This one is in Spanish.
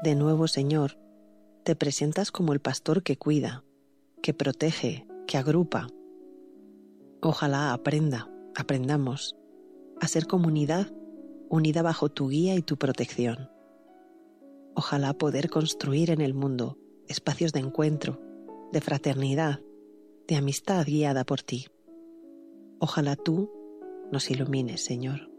De nuevo, Señor, te presentas como el pastor que cuida, que protege, que agrupa. Ojalá aprendamos a ser comunidad unida bajo tu guía y tu protección. Ojalá poder construir en el mundo espacios de encuentro, de fraternidad, de amistad guiada por ti. Ojalá tú nos ilumines, Señor.